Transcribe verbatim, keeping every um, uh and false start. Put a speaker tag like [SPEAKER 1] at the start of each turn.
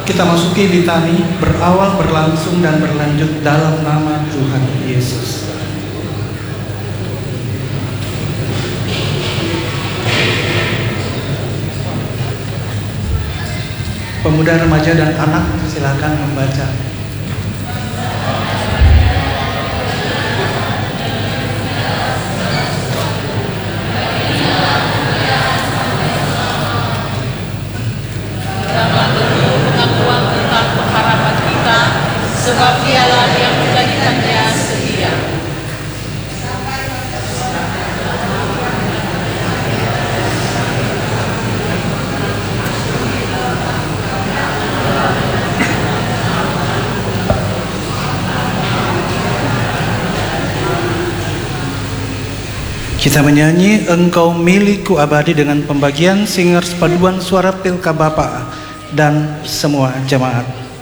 [SPEAKER 1] Kita masuki litani berawal, berlangsung, dan berlanjut dalam nama Tuhan Yesus. Pemuda, remaja, dan anak silakan membaca.
[SPEAKER 2] Sebab dialah yang menjadikannya setia.
[SPEAKER 1] Kita menyanyi Engkau Milikku Abadi dengan pembagian singers paduan suara Pilka Bapa dan semua jemaat.